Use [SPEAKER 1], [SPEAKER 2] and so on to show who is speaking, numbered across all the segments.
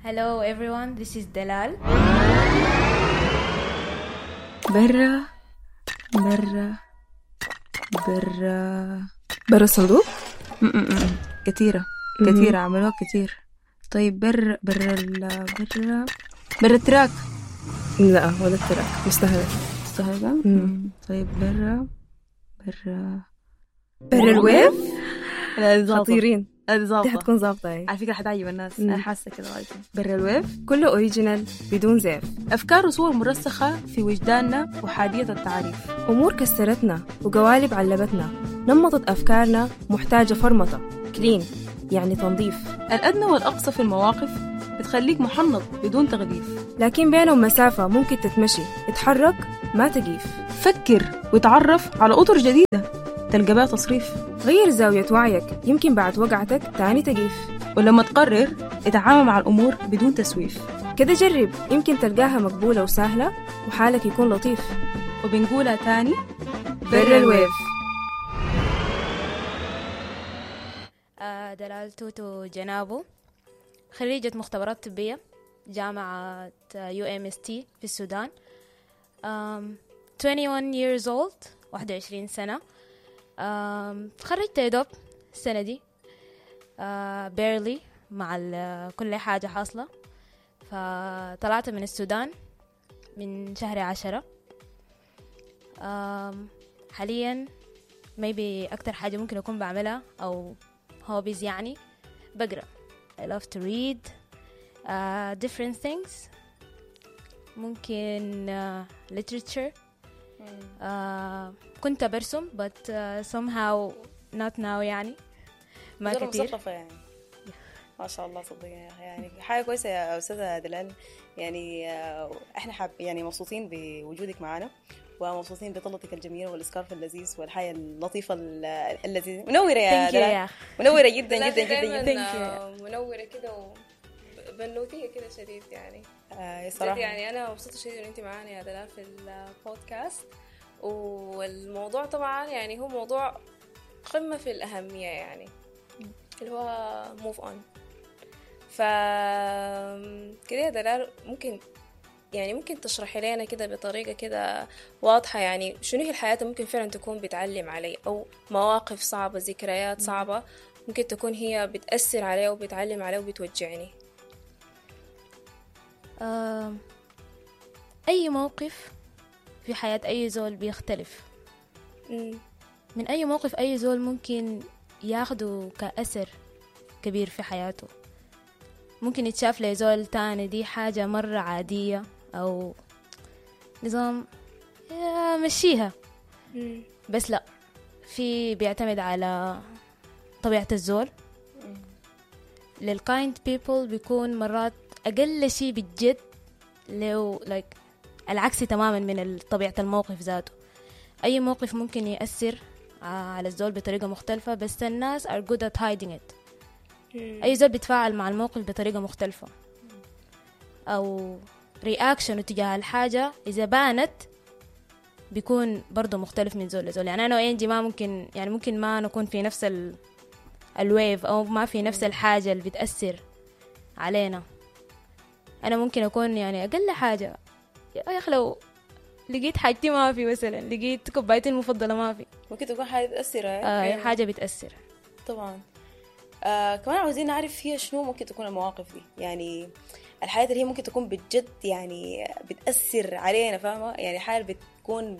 [SPEAKER 1] Hello everyone, this is Delal.
[SPEAKER 2] برا برا برا برا الصندوق. كثيرة عملوها كثير. طيب برا التراك.
[SPEAKER 3] لا ولا التراك مستهلة.
[SPEAKER 2] طيب برا
[SPEAKER 3] الويف.
[SPEAKER 2] خطيرين.
[SPEAKER 3] دي حتكون ظابطة
[SPEAKER 2] على فكرة حتعجب الناس. أنا حاسة كده غالبا. برا الويف
[SPEAKER 3] كله أوريجينال بدون زيف.
[SPEAKER 2] أفكار وصور مرسخة في وجداننا وحادية التعريف.
[SPEAKER 3] أمور كسرتنا وقوالب علبتنا، نمطت أفكارنا محتاجة فرمطة. كلين يعني تنظيف.
[SPEAKER 2] الأدنى والأقصى في المواقف بتخليك محنط بدون تغليف،
[SPEAKER 3] لكن بينهم مسافة ممكن تتمشي. اتحرك ما تقيف.
[SPEAKER 2] فكر وتعرف على أطر جديدة تلقى بها تصريف.
[SPEAKER 3] غير زاوية وعيك، يمكن بعد وقعتك تاني تقيف.
[SPEAKER 2] ولما تقرر اتعامل مع الأمور بدون تسويف.
[SPEAKER 3] كده جرب، يمكن تلقاها مقبولة وسهلة وحالك يكون لطيف.
[SPEAKER 2] وبنقولها تاني،
[SPEAKER 3] برا الويف.
[SPEAKER 1] دلال توتو جنابو، خريجة مختبرات طبية جامعة UMST في السودان. 21 years old، 21 سنة. تخرجت يا دوب السنة دي barely مع كل حاجة حاصلة. فطلعت من السودان من شهر 10. حاليا maybe أكتر حاجة ممكن أكون بعملها أو hobbies يعني بقرأ. I love to read different things. ممكن literature. كنت برسم but somehow not now يعني ما كتير.
[SPEAKER 4] مثقفة يعني. ما شاء الله صدق يعني حاجة كويسة يا أستاذة دلال. يعني احنا يعني مبسوطين بوجودك معنا ومبسوطين بطلتك الجميلة والإسكارف اللذيذ والحياة اللطيفة اللذيذة. منورة يا دلال، منورة جدا جدا جدا
[SPEAKER 5] جدا. منورة كده وبنوتية كده شديد يعني.
[SPEAKER 4] صراحة
[SPEAKER 5] يعني أنا مبسوطة شديد إن أنت معانا يا دلال في البودكاست. والموضوع طبعا يعني هو موضوع قمة في الأهمية يعني اللي هو move on. كده يا دلال ممكن تشرحي لنا كده بطريقة كده واضحة يعني شنو هي الحياة ممكن فعلا تكون بتعلم علي، أو مواقف صعبة، ذكريات صعبة ممكن تكون هي بتأثر علي وبتعلم علي وبتوجعني.
[SPEAKER 1] أي موقف في حياة أي زول بيختلف. من أي موقف أي زول ممكن ياخده كأثر كبير في حياته. ممكن يتشاف لزول تاني دي حاجة مرة عادية أو نظام مشيها، بس لا، في بيعتمد على طبيعة الزول. للكايند بيبل بيكون مرات أقل شيء بالجد لو العكس تماما من طبيعة الموقف ذاته. أي موقف ممكن يأثر على الزول بطريقة مختلفة، بس الناس are good at hiding it. أي زول بيتفاعل مع الموقف بطريقة مختلفة أو رياكشن تجاه الحاجة إذا بانت بيكون برضو مختلف من زول لزول. يعني أنا وإنجي ما ممكن ما نكون في نفس الويف أو ما في نفس الحاجة اللي بتأثر علينا. أنا ممكن أكون يعني أقل حاجة يا أخي لو لقيت حاجتي ما في، مثلا لقيت كوبايتي المفضلة ما في،
[SPEAKER 4] ممكن تكون حاجة تأثر.
[SPEAKER 1] حاجة بتأثر
[SPEAKER 4] طبعا. كمان عاوزين نعرف هي شنو ممكن تكون المواقف دي، يعني الحياة اللي هي ممكن تكون بجد يعني بتأثر علينا، فاهمة؟ يعني حاجة بتكون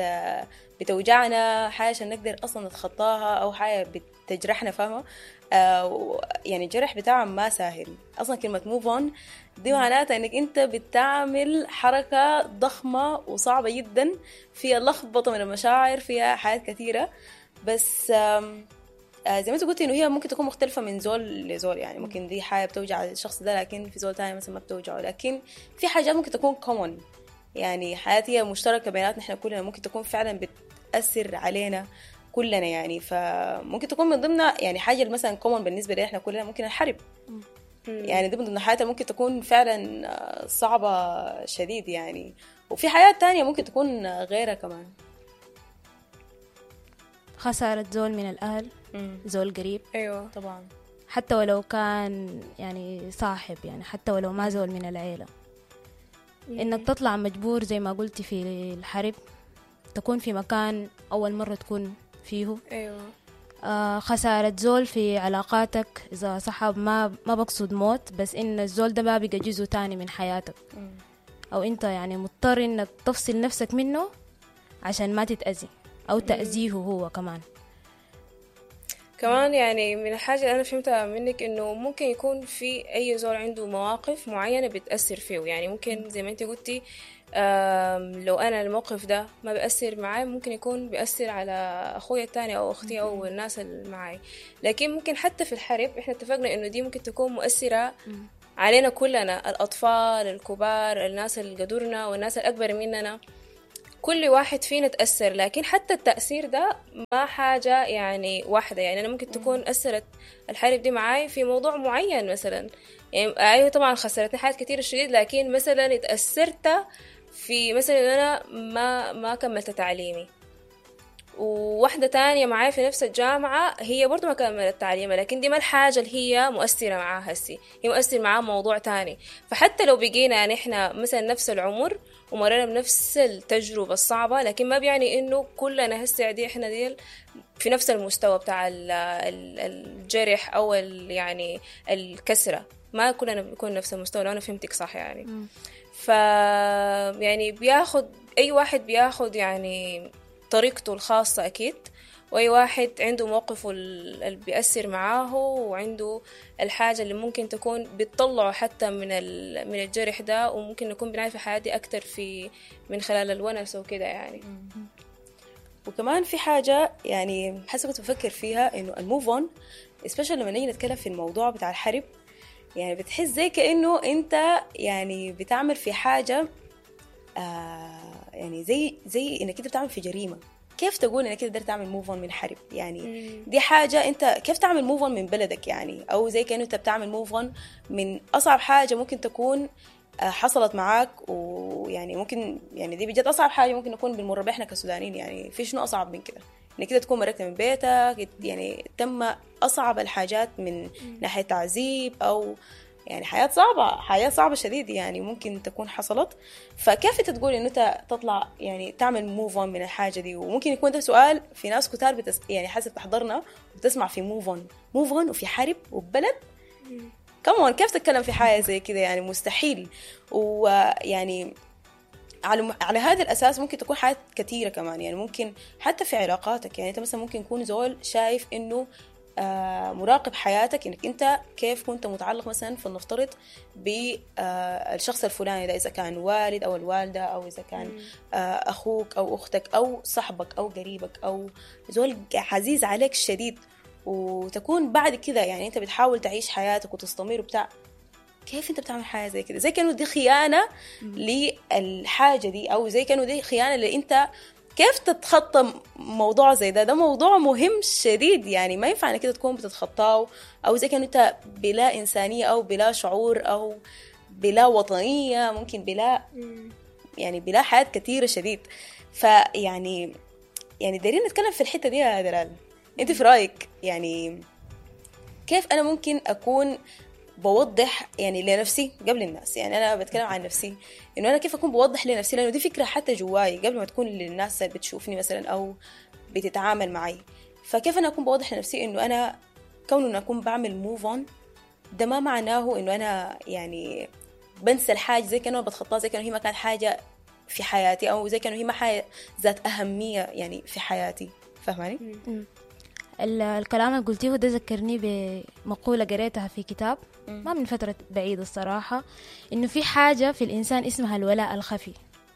[SPEAKER 4] بتوجعنا، حاجة عشان نقدر أصلا نتخطاها، أو حاجة بتجرحنا، فاهمة؟ يعني الجرح بتاعها ما سهل أصلا. كلمة move on دي معناتها أنك أنت بتعمل حركة ضخمة وصعبة جدا فيها لخبطة من المشاعر، فيها حاجات كثيرة. بس زي ما انت قلتي انه هي ممكن تكون مختلفة من زول لزول. يعني ممكن دي حاجة بتوجع الشخص ده لكن في زول تاني مثلا ما بتوجعه. لكن في حاجات ممكن تكون common، يعني حياتي مشتركة بيناتنا احنا كلنا، ممكن تكون فعلا بتأثر علينا كلنا يعني. فممكن تكون من ضمنها يعني حاجة مثلا common بالنسبة لنا احنا كلنا ممكن الحرب. يعني دي من ضمن حياتها ممكن تكون فعلا صعبة شديد يعني. وفي حياة تانية ممكن تكون غيرها كمان.
[SPEAKER 1] خسارة زول من الأهل، زول قريب.
[SPEAKER 4] أيوة طبعا.
[SPEAKER 1] حتى ولو كان يعني صاحب، يعني حتى ولو ما زول من العيلة. إنك تطلع مجبور زي ما قلتي في الحرب، تكون في مكان أول مرة تكون فيه.
[SPEAKER 5] أيوة.
[SPEAKER 1] خسارة زول في علاقاتك، إذا صحاب ما بقصد موت، بس إن الزول ده ما بقى جزء تاني من حياتك، أو أنت يعني مضطر إنك تفصل نفسك منه عشان ما تتأذي أو تأذيه هو كمان.
[SPEAKER 5] كمان يعني من الحاجة اللي أنا فهمتها منك إنه ممكن يكون في أي زول عنده مواقف معينة بتأثر فيه، يعني ممكن زي ما أنت قلتي لو أنا الموقف ده ما بيأثر معي ممكن يكون بيأثر على أخويا التاني أو أختي أو الناس اللي معي. لكن ممكن حتى في الحرب إحنا اتفقنا إنه دي ممكن تكون مؤثرة علينا كلنا، الأطفال، الكبار، الناس اللي قدرنا والناس الأكبر مننا، كل واحد فينا تأثر. لكن حتى التأثير ده ما حاجة يعني واحدة، يعني أنا ممكن تكون أثرت الحرب دي معاي في موضوع معين مثلا، يعني أيوة طبعا خسرتني حاجات كتير شديد، لكن مثلا اتأثرت في مثلا أنا ما كملت تعليمي، وواحدة تانية معاي في نفس الجامعة هي برضو ما كملت تعليمها، لكن دي ما الحاجة اللي هي مؤثرة معاها هسي، هي مؤثر معاها موضوع تاني. فحتى لو بقينا يعني إحنا مثلا نفس العمر ومرينا بنفس التجربة الصعبة، لكن ما بيعني إنه كلنا هسي عادي إحنا ديل في نفس المستوى بتاع الجرح أو يعني الكسرة، ما كلنا بنكون نفس المستوى لو أنا فهمتك صح يعني. يعني بياخد أي واحد بياخد يعني طريقته الخاصة أكيد، وأي واحد عنده موقفه اللي بيأثر معاه، وعنده الحاجة اللي ممكن تكون بتطلعه حتى من الجرح ده، وممكن نكون بنعرف في حياتي أكتر من خلال الونس وكده يعني.
[SPEAKER 4] وكمان في حاجة يعني حسب كنت بفكر فيها، إنه الموف اون especially لما نيجي نتكلم في الموضوع بتاع الحرب، يعني بتحس زي كأنه أنت يعني بتعمل في حاجة يعني زي إنك أنت بتعمل في جريمة. كيف تقول إنك قدرت تعمل موف اون من حرب؟ يعني دي حاجة أنت كيف تعمل موف اون من بلدك يعني، أو زي كأنه أنت بتعمل موف اون من أصعب حاجة ممكن تكون حصلت معاك. ويعني ممكن يعني دي بجد أصعب حاجة ممكن نكون بنمر بها إحنا كسودانيين، يعني في شنو أصعب من كده؟ إنك كده تكون مركت من بيتك، يعني تم أصعب الحاجات من ناحية تعذيب أو يعني حياة صعبة شديد يعني ممكن تكون حصلت. فكيف انت تقول انه انت تطلع يعني تعمل موف اون من الحاجة دي؟ وممكن يكون ده سؤال في ناس كتار يعني حسب تحضرنا وتسمع في موف اون وفي حرب وبلد كمان، كيف تتكلم في حاجة زي كده؟ يعني مستحيل. ويعني على هذا الأساس ممكن تكون حاجات كتيرة كمان، يعني ممكن حتى في علاقاتك، يعني انت مثلا ممكن يكون زول شايف انه مراقب حياتك، انك انت كيف كنت متعلق مثلا فلنفترض بالشخص الفلاني ده، اذا كان والد او الوالده، او اذا كان اخوك او اختك او صاحبك او قريبك او زول عزيز عليك شديد، وتكون بعد كده يعني انت بتحاول تعيش حياتك وتستمر وبتاع. كيف انت بتعمل حاجه زي كده؟ زي كانه دي خيانه للحاجه دي، او زي كانه دي خيانه اللي انت كيف تتخطى موضوع زي ده موضوع مهم شديد، يعني ما ينفع انك كده تكون بتتخطاه، او زي كأنه انت بلا انسانيه او بلا شعور او بلا وطنيه، ممكن بلا حياه كثيره شديد. فيعني دايرين نتكلم في الحته دي يا دلال، انت في رايك يعني كيف انا ممكن اكون بوضح يعني لنفسي قبل الناس؟ يعني أنا بتكلم عن نفسي، إنه أنا كيف أكون بوضح لنفسي، لأنه دي فكرة حتى جواي قبل ما تكون للناس اللي بتشوفني مثلا أو بتتعامل معي. فكيف أنا أكون بوضح لنفسي إنه أنا كون إنه أكون بعمل موف اون ده ما معناه إنه أنا يعني بنسى الحاجة، زي كأنه بتخطاها، زي كأنه هي ما كانت حاجة في حياتي، أو زي كأنه هي ما حاجة ذات أهمية يعني في حياتي. فهماني؟
[SPEAKER 1] الكلام اللي قلتيه ده ذكرني بمقولة قريتها في كتاب ما من فترة بعيدة الصراحة، إنه في حاجة في الإنسان اسمها الولاء الخفي.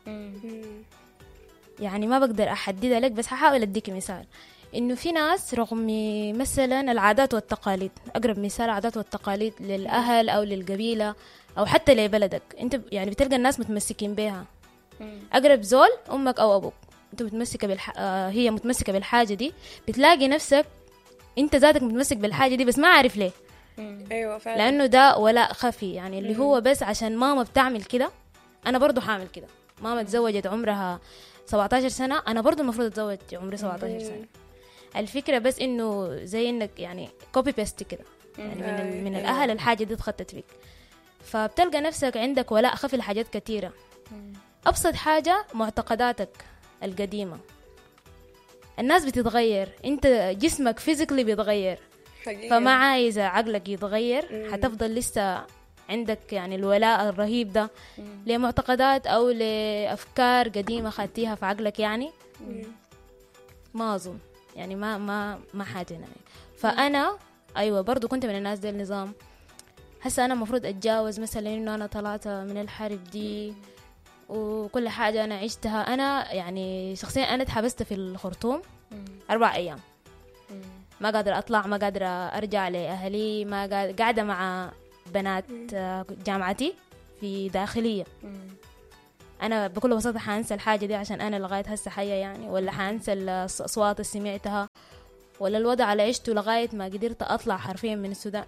[SPEAKER 1] يعني ما بقدر أحددها لك، بس هحاول أديك مثال. إنه في ناس رغم مثلا العادات والتقاليد، أقرب مثال العادات والتقاليد للأهل أو للقبيلة أو حتى لبلدك، أنت يعني بتلقى الناس متمسكين بها. أقرب زول أمك أو أبوك، أنت متمسكة هي متمسكة بالحاجة دي، بتلاقي نفسك أنت ذاتك متمسك بالحاجة دي بس ما عارف ليه.
[SPEAKER 5] أيوة فعلا.
[SPEAKER 1] لأنه ده ولاء خفي، يعني اللي هو بس عشان ماما بتعمل كده أنا برضو حاعمل كده. ماما تزوجت عمرها 17 سنة، أنا برضو المفروض أتزوج عمري 17 سنة. الفكرة بس إنه زي إنك يعني كوبي بيست كده، يعني من الأهل الحاجة دي اتخطت فيك، فبتلقى نفسك عندك ولاء خفي لحاجات كتيرة. أبسط حاجة معتقداتك القديمة، الناس بتتغير، انت جسمك فيزيكلي بيتغير، فما عايزة عقلك يتغير، حتفضل لسه عندك يعني الولاء الرهيب ده لمعتقدات أو لأفكار قديمة خدتيها في عقلك يعني. ما أظن يعني ما حاجة يعني. فأنا أيوة برضو كنت من الناس دي النظام، هسا أنا مفروض أتجاوز مثلا إنه أنا طلعت من الحرب دي وكل حاجة أنا عشتها. أنا يعني شخصيا أنا اتحبست في الخرطوم 4 أيام، ما قادرة أطلع، ما قادرة أرجع لأهلي، ما قاعدة مع بنات جامعتي في داخلية. أنا بكل بساطة حانسى الحاجة دي عشان أنا لغاية هسه حية يعني، ولا حانسى الأصوات اللي سمعتها، ولا الوضع اللي عشته لغاية ما قدرت أطلع حرفيا من السودان.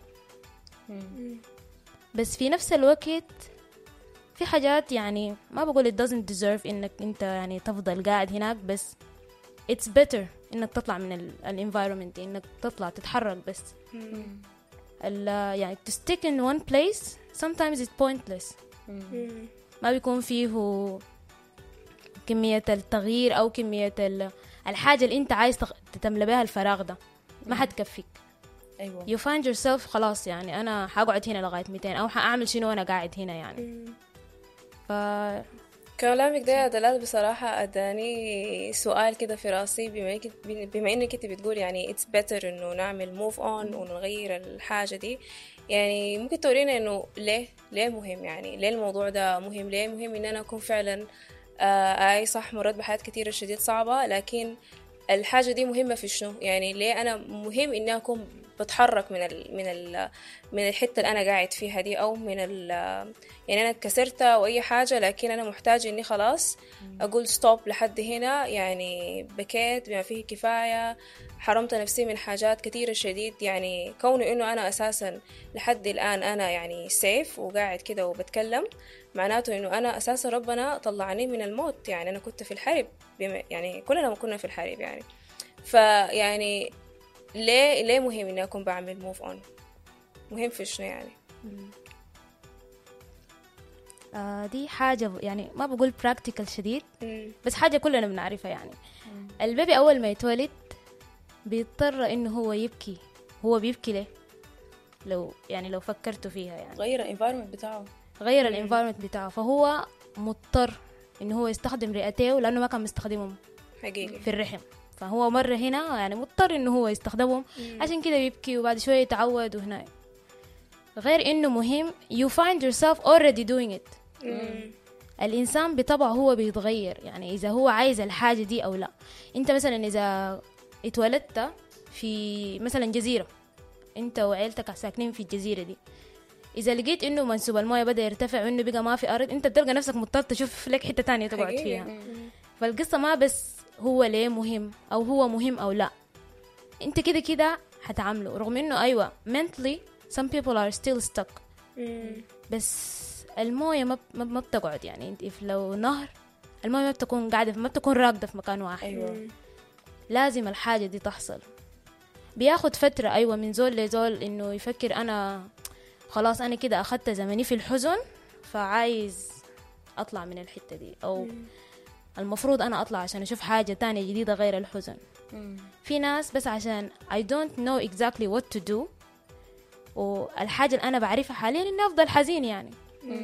[SPEAKER 1] بس في نفس الوقت في حاجات يعني ما بقول it doesn't deserve إنك أنت يعني تفضل قاعد هناك، بس it's better إنك تطلع من environment، إنك تطلع تتحرك. بس يعني to stick in one place sometimes it's pointless. ما بيكون فيه كمية التغيير أو كمية الحاجة اللي أنت عايز تملى بها الفراغ ده، ما حتكفيك.
[SPEAKER 4] أيوة.
[SPEAKER 1] you find yourself خلاص يعني أنا حقعد هنا لغاية 200 أو حأعمل شنو وأنا قاعد هنا يعني.
[SPEAKER 5] كلامك ده يا دلال بصراحة أداني سؤال كده في راسي، بما إنك أنت بتقول يعني it's better إنه نعمل move on ونغير الحاجة دي، يعني ممكن تورينا إنه ليه مهم، يعني ليه الموضوع ده مهم، ليه مهم إن أنا أكون فعلا أي صح مرات بحياة كتيرة شديد صعبة، لكن الحاجة دي مهمة في شنو؟ يعني ليه أنا مهم إني أكون بتحرك من الحتة اللي أنا قاعد فيها دي، أو يعني أنا كسرت أو أي حاجة، لكن أنا محتاج إني خلاص أقول ستوب لحد هنا، يعني بكيت بما فيه كفاية، حرمت نفسي من حاجات كتيرة شديد. يعني كونه إنه أنا أساسا لحد الآن أنا يعني سيف وقاعد كده وبتكلم، معناته إنه أنا أساسا ربنا طلعني من الموت. يعني أنا كنت في الحرب، يعني كلنا ما كنا في الحرب يعني. فيعني ليه مهم إني أكون بعمل موف أون؟ مهم في شنو يعني؟
[SPEAKER 1] دي حاجة يعني ما بقول براكتيكال شديد، بس حاجة كلنا بنعرفها يعني. البيبي أول ما يتولد بيضطر إنه هو يبكي. هو بيبكي ليه؟ لو فكرتوا فيها يعني
[SPEAKER 4] غير الانفايرمنت بتاعه،
[SPEAKER 1] غير الانفايرمنت بتاعه، فهو مضطر إنه هو يستخدم رئتيه لأنه ما كان مستخدمهم
[SPEAKER 5] حقيقي
[SPEAKER 1] في الرحم، فهو مرة هنا يعني مضطر إنه هو يستخدمهم، عشان كده بيبكي وبعد شوية يتعود. وهنا غير إنه مهم you find yourself already doing it. الإنسان بطبعه هو بيتغير، يعني إذا هو عايز الحاجة دي أو لا. أنت مثلا إذا اتولدت في مثلا جزيرة، أنت وعيلتك ساكنين في الجزيرة دي، إذا لقيت إنه منسوب المويه بدأ يرتفع وإنه بقى ما في أرض، أنت بتلقى نفسك مضطر تشوف لك حتة تانية تقعد فيها. فالقصة ما بس هو ليه مهم أو هو مهم أو لا، أنت كده كده هتعامله. رغم إنه أيوة mentally some people are still stuck، بس المويه ما بتقعد. يعني انت لو نهر المويه ما بتكون قاعدة، ما بتكون راكدة في مكان واحد.
[SPEAKER 4] أيوة.
[SPEAKER 1] لازم الحاجة دي تحصل، بياخد فترة أيوة من زول لزول إنه يفكر أنا خلاص أنا كده أخدت زمني في الحزن، فعايز أطلع من الحتة دي، أو المفروض أنا أطلع عشان أشوف حاجة تانية جديدة غير الحزن. في ناس بس عشان I don't know exactly what to do، والحاجة اللي أنا بعرفها حاليا إني أفضل حزين يعني.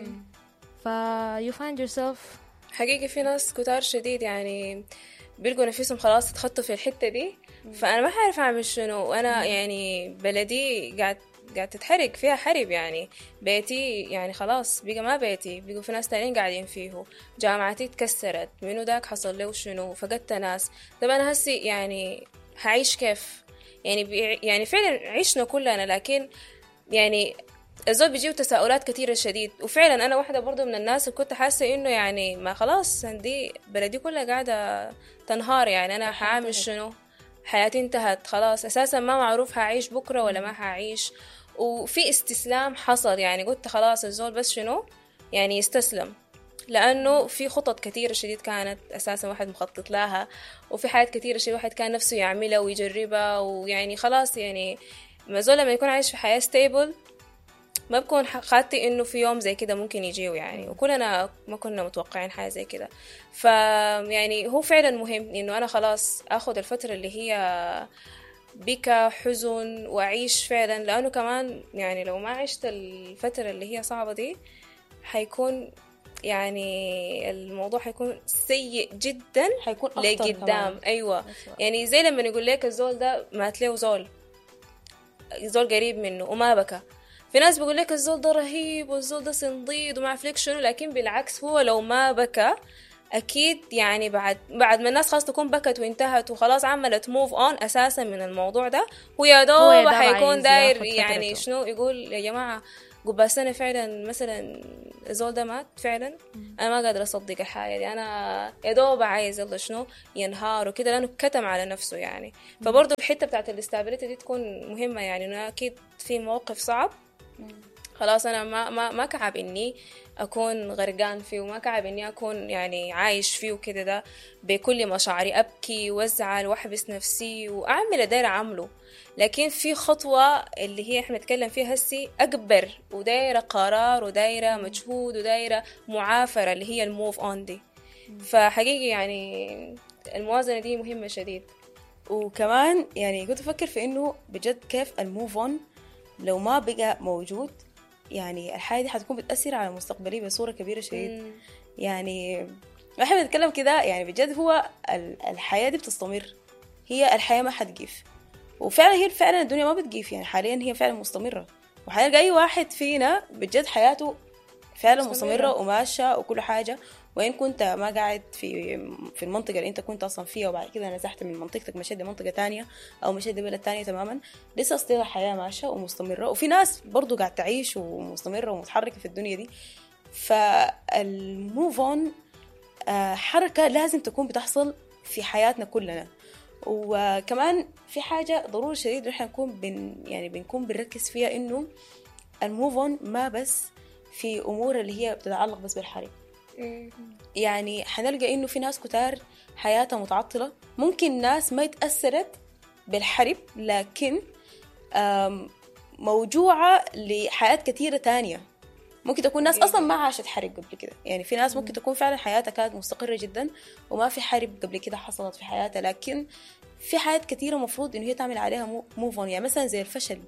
[SPEAKER 1] you find yourself.
[SPEAKER 5] حقيقي في ناس كتار شديد يعني بيلقوا نفسهم خلاص اتخطوا في الحتة دي، فأنا ما عارف أعمل شنو. وأنا يعني بلدي قاعد تتحرق فيها حرب، يعني بيتي يعني خلاص بقى ما بيتي، بقوا في ناس تانيين قاعدين فيه، جامعتي تكسرت، منو داك حصل له شنو، فقدت ناس. طب أنا هسي يعني هعيش كيف؟ يعني فعلا عشنا كلنا، لكن يعني الزول بيجيو تساؤلات كتيرة شديد. وفعلا أنا واحدة برضو من الناس اللي كنت حاسة إنه يعني ما خلاص عندي بلدي كلها قاعدة تنهار، يعني أنا حعمل شنو؟ حياتي انتهت خلاص، أساسا ما معروف هعيش بكرة ولا ما هعيش. وفي استسلام حصل، يعني قلت خلاص الزول بس شنو يعني يستسلم، لأنه في خطط كتيرة شديد كانت أساسا واحد مخطط لها، وفي حاجات كتيرة شديد واحد كان نفسه يعملها ويجربها، ويعني خلاص يعني ما زول لما يكون عايش في حياة ستيبل ما بكون خاطي انه في يوم زي كده ممكن يجيه يعني، وكلنا ما كنا متوقعين حاجة زي كده. يعني هو فعلا مهم انه انا خلاص اخد الفترة اللي هي بكى حزن واعيش فعلا، لانه كمان يعني لو ما عشت الفترة اللي هي صعبة دي حيكون يعني الموضوع حيكون سيء جدا،
[SPEAKER 4] حيكون
[SPEAKER 5] لقدام. ايوه يعني زي لما يقول لك الزول ده مات له زول قريب منه وما بكى، في ناس بيقول لك الزول ده رهيب والزول ده صنديد وما عارف لك شنو، لكن بالعكس هو لو ما بكى اكيد يعني بعد ما الناس خلاص تكون بكت وانتهت وخلاص عملت موف اون اساسا من الموضوع ده، هو يا دوب حيكون داير يعني شنو يقول يا جماعه قبل سنة فعلا مثلا الزول ده مات فعلا، انا ما قادر اصدق الحاجه دي، انا يا دوب عايز يلا شنو ينهار وكده لانه كتم على نفسه يعني. فبرضه الحته بتاعت الاستابيليتي دي تكون مهمه، يعني انه اكيد في موقف صعب خلاص انا ما كعب اني اكون غرقان فيه، وما كعب اني اكون يعني عايش فيه وكده ده بكل مشاعري، ابكي وازعل واحبس نفسي واعمل اللي دايره اعمله. لكن في خطوه اللي هي احنا نتكلم فيها هسي اكبر ودايره قرار ودايره مجهود ودايره معافره اللي هي الموف اون دي. فحقيقي يعني الموازنه دي مهمه شديد.
[SPEAKER 4] وكمان يعني كنت أفكر في إنه بجد كيف الموف اون لو ما بقى موجود، يعني الحياة دي حتكون بتأثر على مستقبلي بصورة كبيرة شديد. يعني احنا بنتكلم كده يعني بجد هو الحياة دي بتستمر، هي الحياة ما حتقيف، وفعلا هي فعلا الدنيا ما بتقيف، يعني حاليا هي فعلا مستمرة، وحاليا أي واحد فينا بجد حياته فعلا مستمرة وماشية وكل حاجة. وإن كنت ما قاعد في المنطقة اللي أنت كنت أصلا فيها وبعد كده نزحت من منطقتك مشيت لمنطقة تانية أو مشيت لبلد تانية تماما، لسه أصلا الحياة ماشية ومستمرة، وفي ناس برضو قاعد تعيش ومستمرة ومتحركة في الدنيا دي. فالموف اون حركة لازم تكون بتحصل في حياتنا كلنا. وكمان في حاجة ضروري شديد نحن نكون بنكون بنركز فيها، إنه الموف اون ما بس في أمور اللي هي بتتعلق بس بالحرب. يعني حنلقى إنه في ناس كتار حياتها متعطلة، ممكن ناس ما يتأثرت بالحرب لكن موجوعة لحياة كثيرة تانية. ممكن تكون ناس أصلا ما عاشت حرب قبل كده، يعني في ناس ممكن تكون فعلا حياتها كانت مستقرة جدا وما في حرب قبل كده حصلت في حياتها، لكن في حياة كثيرة مفروض إنه هي تعمل عليها موف اون. يعني مثلا زي الفشل،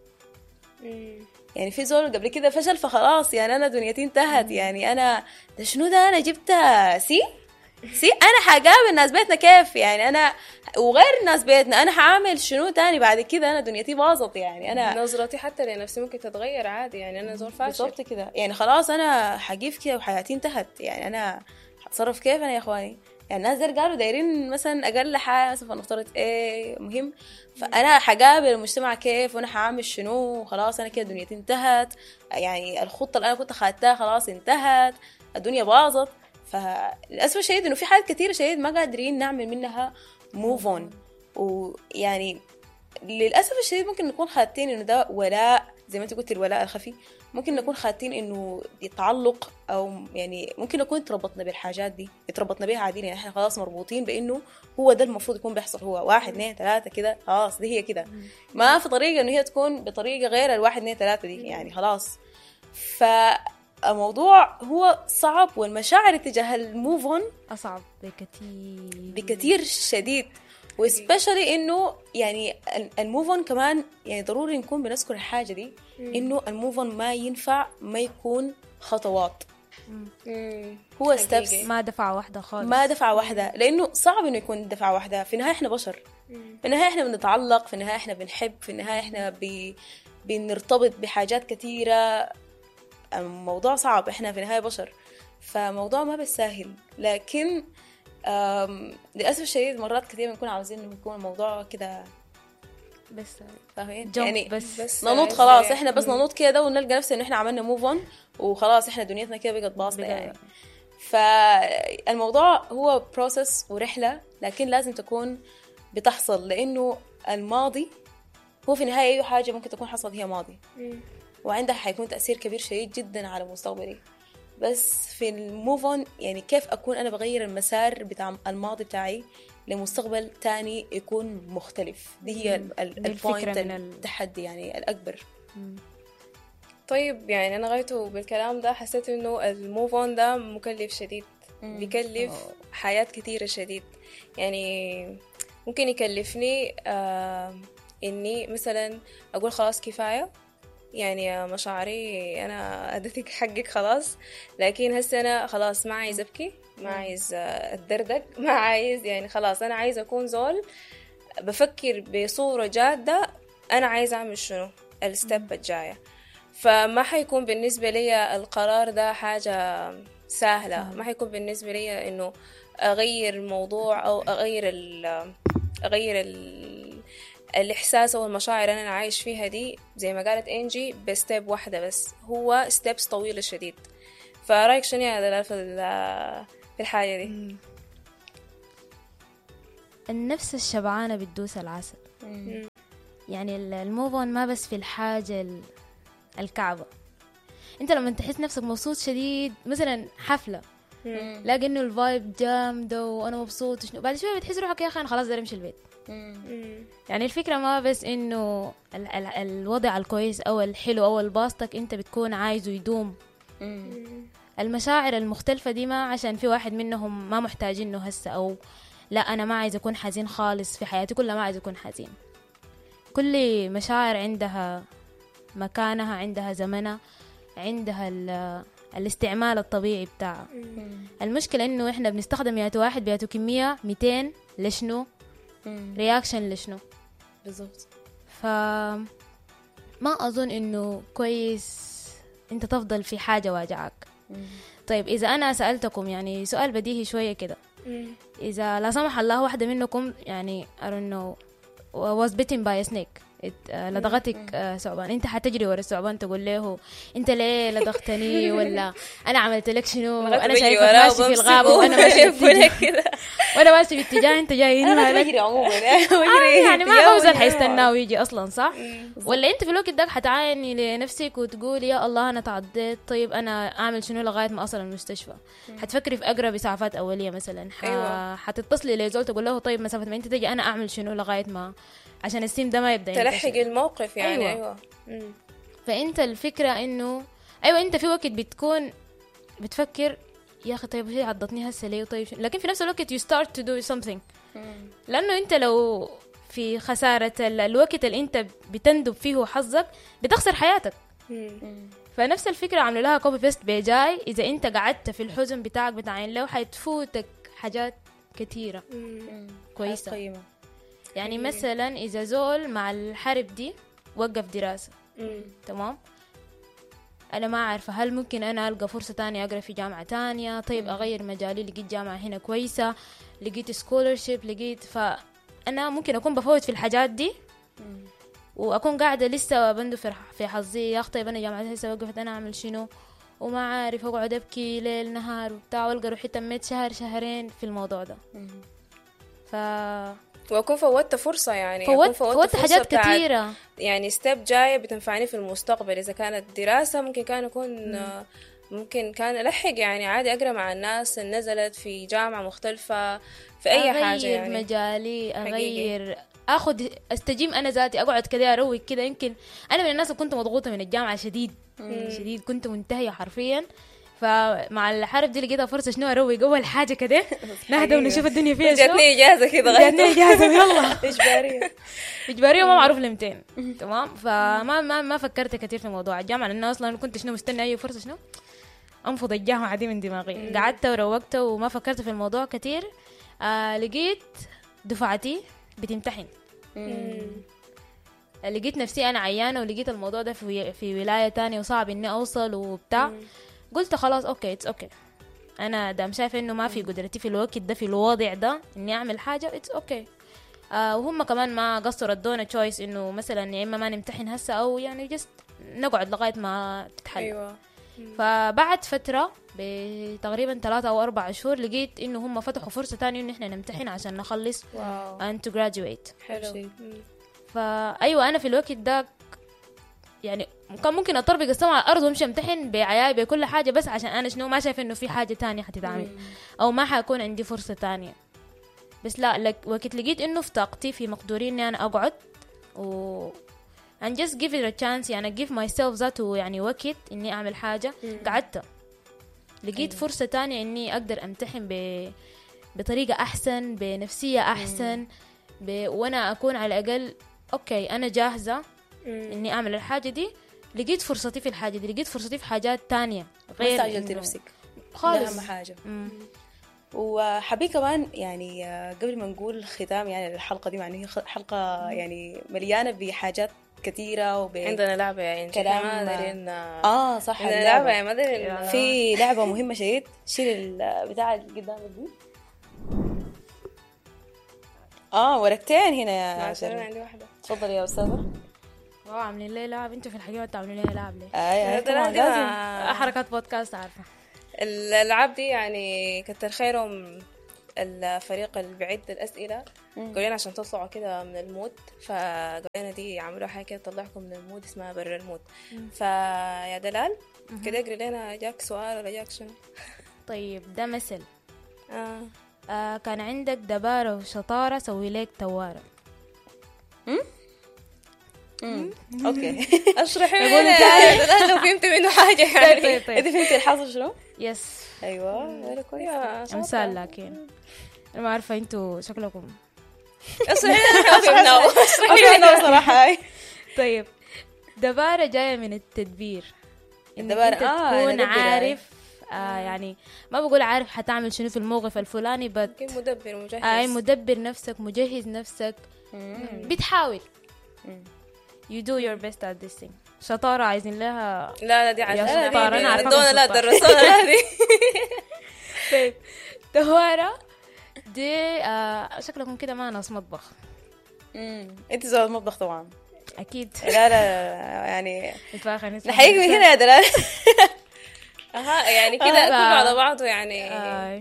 [SPEAKER 4] يعني في زول قبل كده فشل فخلاص يعني أنا دنيتي انتهت، يعني أنا ده شنو ده أنا جبت سي أنا حقابل ناس بيتنا كيف، يعني أنا وغير ناس بيتنا أنا حعمل شنو تاني بعد كده، أنا دنيتي باظت، يعني أنا
[SPEAKER 5] نظرتي حتى لنفسي ممكن تتغير عادي، يعني أنا زول فاشل
[SPEAKER 4] بالضبط كده، يعني خلاص أنا حقيف كده وحياتي انتهت، يعني أنا حتصرف كيف أنا يا إخواني. يعني الناس دول قالوا دايرين مثلا أقل حاجة مثلا فنفترض إيه مهم، فأنا حقابل المجتمع كيف وأنا حعمل شنو، خلاص أنا كده دنيتي انتهت، يعني الخطة اللي أنا كنت خدتها خلاص انتهت، الدنيا باظت. فللأسف الشديد إنه في حاجات كتيرة شديد ما قادرين نعمل منها موف اون. ويعني للأسف الشديد ممكن نكون خاتين إنه ده ولاء، زي ما أنت قلت الولاء الخفي، ممكن نكون خاتين إنه يتعلق، أو يعني ممكن نكون تربطنا بالحاجات دي، يتربطنا بيها عادين، يعني إحنا خلاص مربوطين بإنه هو ده المفروض يكون بيحصل، هو 1 2 3 كده خلاص دي هي كده، ما في طريقة إنه هي تكون بطريقة غير 1 2 3 دي، يعني خلاص. فالموضوع هو صعب، والمشاعر تجاه الموف اون
[SPEAKER 1] أصعب
[SPEAKER 4] بكثير شديد، وسبيشالي انه يعني الموف اون كمان يعني ضروري نكون بنذكر الحاجه دي، انه الموف اون ما ينفع ما يكون خطوات، هو ستبس،
[SPEAKER 1] ما دفعة واحدة خالص،
[SPEAKER 4] ما دفعة واحدة، لانه صعب انه يكون دفعة واحدة. في النهايه احنا بشر، في النهايه احنا بنتعلق، في النهايه احنا بنحب، في النهايه احنا بنرتبط بحاجات كثيره. الموضوع صعب، احنا في النهايه بشر، فموضوع ما بالساهل. لكن للأسف الشديد مرات كثير بنكون عاوزين إنه يكون الموضوع كده
[SPEAKER 1] بس
[SPEAKER 4] فاهمين،
[SPEAKER 1] يعني
[SPEAKER 4] بس ننوض خلاص، إحنا بس ننوض كده ونلقى نفسنا إن إحنا عملنا موف اون وخلاص إحنا دنيتنا كده بقت باصة يعني. فالموضوع هو بروسس ورحلة، لكن لازم تكون بتحصل، لأنه الماضي هو في النهاية أي حاجة ممكن تكون حصلت هي ماضي، وعندها حيكون تأثير كبير شديد جدا على مستقبلي. بس في الموف اون يعني كيف اكون انا بغير المسار بتاع الماضي بتاعي لمستقبل تاني يكون مختلف. دي هي البوينت التحدي يعني الأكبر.
[SPEAKER 5] طيب يعني أنا غايته بالكلام ده حسيت إنه الموف اون ده مكلف شديد، بيكلف حياة كثيرة شديد. يعني ممكن يكلفني إني مثلا أقول خلاص كفاية، يعني مشاعري أنا أديتك حقك خلاص، لكن هسه أنا خلاص ما عايز أبكي، ما عايز أتدردق، ما عايز، يعني خلاص أنا عايز أكون زول بفكر بصورة جادة أنا عايز أعمل شنو الستيب الجاية. فما حيكون بالنسبة لي القرار ده حاجة سهلة، ما حيكون بالنسبة لي إنه أغير الموضوع أو أغير الإحساس أو المشاعر أنا عايش فيها دي زي ما قالت إنجي بستيب واحدة بس، هو ستيبس طويلة شديد. فرأيك شنو هذا في الحاجة دي؟
[SPEAKER 1] النفس الشبعانة بتدوس العسل. يعني الموف اون ما بس في الحاجة الكعبة. انت لما تحس نفسك مبسوط شديد مثلا حفلة لاقي انه الفايب جامدة وانا مبسوط شنو، بعد شوية بتحس روحك يا اخي انا خلاص داير امشي البيت. يعني الفكرة ما بس انه الوضع الكويس او الحلو او الباسطك انت بتكون عايزه يدوم. المشاعر المختلفة دي ما عشان في واحد منهم ما محتاجينه هسه، او لا انا ما عايز اكون حزين خالص في حياتي كلها، ما عايز اكون حزين. كل مشاعر عندها مكانها، عندها زمنها، عندها الاستعمال الطبيعي بتاعها. المشكلة انه احنا بنستخدم ياتو واحد بياتو كمية 200 لشنو رياكشن لشنو
[SPEAKER 4] بالضبط.
[SPEAKER 1] فما اظن انه كويس انت تفضل في حاجة واجعك. طيب اذا انا سألتكم يعني سؤال بديهي شوية كده، اذا لا سمح الله واحدة منكم يعني I don't know was bitten by a snake، لدغتك ثعبان، انت حتجري ورا الثعبان تقول له انت ليه لدغتني ولا انا عملت لك شنو، انا شايفك ماشي في الغابة وانا ماشي في وانا ماشي في اتجاه انت جاي هنا،
[SPEAKER 4] انا بجري عموما
[SPEAKER 1] يعني ما بوزن حيستناه ويجي اصلا صح. ولا انت في الوقت ده حتعايني لنفسك وتقول يا الله انا تعديت، طيب انا اعمل شنو لغايه ما اصل المستشفى؟ حتفكري في اقرب اسعافات اوليه مثلا، حتتصلي لزول تقول له طيب مسافه ما انت تجي انا اعمل شنو لغايه ما عشان السيم ده ما يبدا
[SPEAKER 5] تلحق الموقف يعني. ايوه.
[SPEAKER 1] فانت الفكره انه ايوه انت في وقت بتكون بتفكر يا اخي طيب هي عضتني هسه ليه، طيب لكن في نفس الوقت you start to do something، لانه انت لو في خساره الوقت اللي انت بتندب فيه حظك بتخسر حياتك. فنفس الفكره عملوا لها كوبي بيست بجاي، اذا انت قعدت في الحزن بتاعك بتاعين له حتفوتك حاجات كثيره كويسه. يعني مثلا إذا زول مع الحرب دي وقف دراسة تمام، أنا ما عارفة هل ممكن أنا ألقى فرصة تانية أقرأ في جامعة تانية، طيب أغير مجالي، لقيت جامعة هنا كويسة، لقيت سكولرشيب، لقيت، فأنا ممكن أكون بفوت في الحاجات دي وأكون قاعدة لسه بندفر في حظي يا أخي طيب أنا جامعة هسه وقفت أنا أعمل شنو، وما عارف أقعد أبكي ليل نهار وبتاع، والقى روحي تميت شهر شهرين في الموضوع ده.
[SPEAKER 5] وأكون فوتت فرصة، يعني
[SPEAKER 1] فوتت حاجات كثيرة،
[SPEAKER 5] يعني ستيب جاية بتنفعني في المستقبل. إذا كانت دراسة ممكن كان يكون ممكن كان ألحق يعني عادي أقرأ مع الناس اللي نزلت في جامعة مختلفة في أي حاجة، يعني
[SPEAKER 1] مجالي أغير أخذ أستجيم أنا ذاتي، أقعد كده أروق كده. يمكن أنا من الناس اللي كنت مضغوطة من الجامعة شديد شديد، كنت منتهية حرفيا، فمع الحرب دي لقيتها فرصة شنو أروق أول حاجة كده نهدى ونشوف الدنيا فيها شنو.
[SPEAKER 5] جاتني إجازة كده،
[SPEAKER 1] جاتني إجازة يلا
[SPEAKER 4] إجبارية
[SPEAKER 1] ما معروف لمتين تمام. فما فكرت كتير في موضوع الجامعة، لأنه أصلا كنت شنو مستني أي فرصة شنو أنفض الجامعة دي من دماغي. قعدت وروقت وما فكرت في الموضوع كتير. لقيت دفعتي بتمتحن، لقيت نفسي أنا عيانة، ولقيت الموضوع ده في ولاية تانية وصعب إني أوصل وبتاع. قلت خلاص اوكي اتس اوكي، انا دام شايفه انه ما في قدرتي في الوقت ده في الوضع ده اني اعمل حاجه اتس اوكي. وهم كمان ما قصروا ادونا تشويس انه مثلا يا اما ما نمتحن هسه او يعني جست نقعد لغايه ما تتحل.
[SPEAKER 5] أيوة.
[SPEAKER 1] فبعد فتره بتقريبا 3 أو 4 شهور لقيت انه هم فتحوا فرصه تانية ان احنا نمتحن عشان نخلص and to graduate.
[SPEAKER 5] حلو.
[SPEAKER 1] فايوه انا في الوقت ده يعني كان ممكن اطربق السماء على الارض وامشي امتحن بعياي بكل حاجه، بس عشان انا شنو ما شايف انه في حاجه تانية حتتعمل او ما حيكون عندي فرصه تانية. بس لا وقت لقيت انه في طاقتي في مقدوري اني انا اقعد و and just give it a chance، يعني give myself ذاته يعني وقت اني اعمل حاجه. قعدت لقيت فرصه تانية اني اقدر امتحن بطريقه احسن، بنفسيه احسن، وانا اكون على الاقل اوكي انا جاهزه اني اعمل الحاجه دي. لقيت فرصتي في الحاجه دي، لقيت فرصتي في حاجات تانية
[SPEAKER 4] غير استعجلتي نفسك
[SPEAKER 1] خالص.
[SPEAKER 4] اهم حاجه. وحبي كمان يعني قبل ما نقول ختام يعني الحلقه دي، مع انها حلقه يعني مليانه بحاجات كثيره
[SPEAKER 5] عندنا لعبه يعني
[SPEAKER 4] كلام
[SPEAKER 5] ما دارين
[SPEAKER 4] صح،
[SPEAKER 5] عندنا لعبه يعني ما دارين
[SPEAKER 4] في لعبه مهمه شديد. شيل البتاع اللي قدامك دي. ورقتين هنا يا
[SPEAKER 5] شيرين. عندي واحده.
[SPEAKER 4] تفضلي يا استاذه.
[SPEAKER 1] عاملين لي لعب انتوا في الحقيقه تعملوا لي لعب ليه؟
[SPEAKER 4] لازم
[SPEAKER 1] حركات بودكاست عارفه.
[SPEAKER 5] الالعاب دي يعني كتر خيرهم الفريق اللي بيعد الاسئله قالوا عشان تطلعوا كده من المود، فقالوا دي يعملوا حاجه كده تطلعكم من المود اسمها برا المود. فيا دلال كده اقري لنا، جاك سؤال ولا جاك شنو؟
[SPEAKER 1] طيب ده مثل كان عندك دبارة وشطارة سوي لك توارة.
[SPEAKER 4] اوكي
[SPEAKER 5] اشرحي لنا لو فهمت منه حاجه يعني.
[SPEAKER 1] طيب
[SPEAKER 4] انت فهمتي الحاصل شنو؟
[SPEAKER 1] يس
[SPEAKER 4] ايوه كويس.
[SPEAKER 1] امثال، لكن انا ما عارفه انتوا شكلكم
[SPEAKER 5] اشرحي لنا
[SPEAKER 4] صراحه.
[SPEAKER 1] طيب دبارة جايه من التدبير، انك
[SPEAKER 4] الدبارة
[SPEAKER 1] انت تكون عارف يعني ما بقول عارف حتعمل شنو في الموقف الفلاني،
[SPEAKER 5] مدبر مجهز.
[SPEAKER 1] مدبر نفسك، مجهز نفسك، بتحاول you do your best at this thing. شطارة عايزين لها
[SPEAKER 5] لا دي عايزين
[SPEAKER 1] شطارة. أنا عارفة
[SPEAKER 5] دونا لا درسونا هذه.
[SPEAKER 1] طيب توارة دي شكلكم كده ما ناس مطبخ.
[SPEAKER 4] انت زود مطبخ طبعا
[SPEAKER 1] أكيد.
[SPEAKER 4] لا يعني نحييك من هنا يا دلال.
[SPEAKER 5] يعني كده كله على بعضه يعني.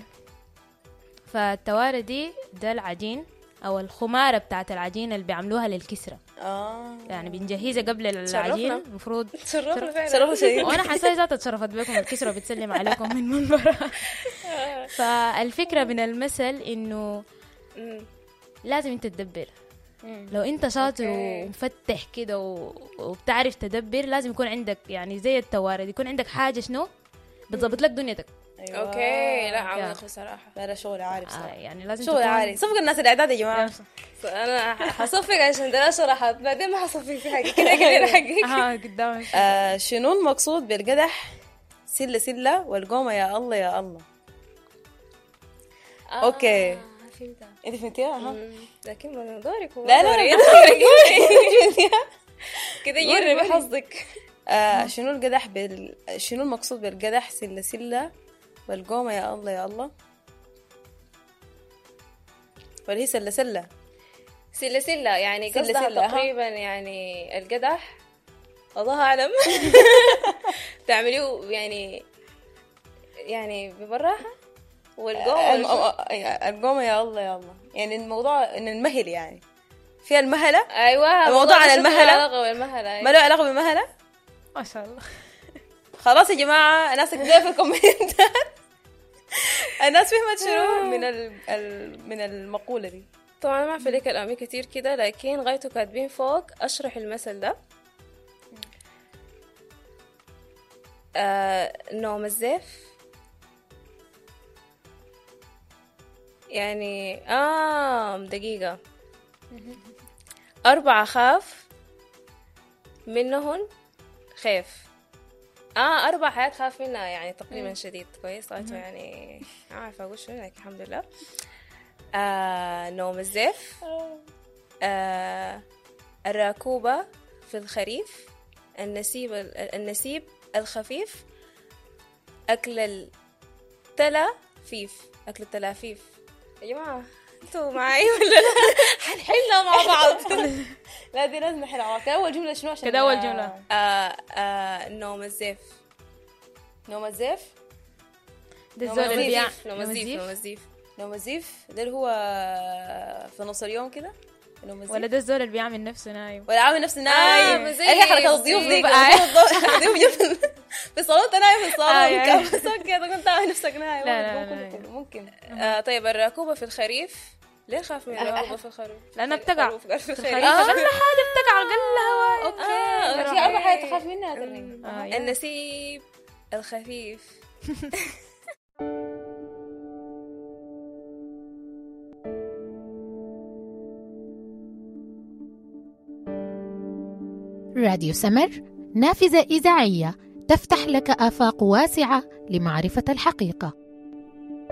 [SPEAKER 1] فالتوارة دي ده العجين أو الخمارة بتاعت العجين اللي بيعملوها للكسرة. يعني بنجهزها قبل العجين. المفروض
[SPEAKER 5] تشرفنا فعلا
[SPEAKER 4] شيء.
[SPEAKER 1] وانا حاسه ذاتها تشرفت بكم الكسرة بتسلم عليكم من منبرها. فالفكرة من المثل انه لازم انت تدبر. لو انت شاطر ومفتح كده وبتعرف تدبر، لازم يكون عندك يعني زي التوارد يكون عندك حاجة شنو بتضبط لك دنيتك.
[SPEAKER 5] أيوة. اوكي لا عملك صراحه.
[SPEAKER 4] لا شغل عالي بصراحه.
[SPEAKER 1] يعني لازم
[SPEAKER 4] شغل عالي. صفق الناس الاعداد يا جماعه.
[SPEAKER 5] انا حصفق عشان ده شرحت بعدين ما حصفق في حاجه كده كده حقيقي.
[SPEAKER 1] قدامك.
[SPEAKER 4] شنو المقصود بالقدح سله والقومه يا الله يا الله؟ اوكي
[SPEAKER 5] فهمتها.
[SPEAKER 4] انت فهمتيها؟
[SPEAKER 5] لكن ما دورك.
[SPEAKER 4] لا
[SPEAKER 5] كده جربي حظك.
[SPEAKER 4] شنو القدح شنو المقصود بالقدح سله والقومه يا الله يا الله؟ ولا هي سله
[SPEAKER 5] يعني قصدها تقريبا يعني القدح الله اعلم. تعمليه يعني ببراحه.
[SPEAKER 4] القومه يا الله يا الله يعني الموضوع ان المهل يعني فيها المهله.
[SPEAKER 5] ايوه
[SPEAKER 4] الموضوع عن المهله. ما له علاقه بالمهله.
[SPEAKER 1] ما شاء الله.
[SPEAKER 4] خلاص يا جماعه الناس كده في الكومنتات الناس فهمت شنو من المقوله دي.
[SPEAKER 5] طبعا ما في لك الامي كتير كده، لكن غايته كاتبين فوق اشرح المثل ده. نوم الزيف يعني دقيقة 4 خاف منهن خيف. 4 حياة خاف منها يعني تقريبا شديد. كويس غايته يعني عارفة أقول شو لكن الحمد لله. نوم الزيف. الراكوبة في الخريف. النسيب الخفيف. أكل التلافيف. يا جماعة انتوا معي ولا لا؟ حنحلها مع بعض.
[SPEAKER 4] لا دي لازم نحلها مع بعض. كده أول جملة شنو عشان
[SPEAKER 1] كده أول جملة
[SPEAKER 5] نوم الزيف.
[SPEAKER 4] نوم الزيف
[SPEAKER 5] نوم الزيف
[SPEAKER 4] ده اللي هو في نص اليوم كده.
[SPEAKER 1] ولا ده الزول اللي بيعمل نفسه نايم.
[SPEAKER 4] ولا عامل نفسه نايم. هي حركة الضيوف دي الضيوف في الصالون نايم في الصالون كابسك كده كنت عامل نفسك نايم.
[SPEAKER 1] لا
[SPEAKER 4] ممكن.
[SPEAKER 5] طيب الركوبة في الخريف ليه خاف من الركوبة في الخريف؟
[SPEAKER 1] لأنها بتقع
[SPEAKER 5] في الخريف.
[SPEAKER 1] أقل حاجة بتقع أقل هواء.
[SPEAKER 4] أوكي في أربع حاجات تخاف منها.
[SPEAKER 5] النسيب الخفيف.
[SPEAKER 6] راديو سمر، نافذة إذاعية تفتح لك آفاق واسعة لمعرفة الحقيقة.